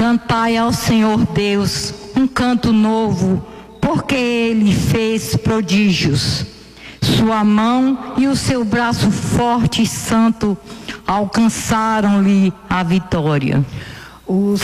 Cantai ao Senhor Deus um canto novo, porque Ele fez prodígios. Sua mão e o seu braço forte e santo alcançaram-lhe a vitória.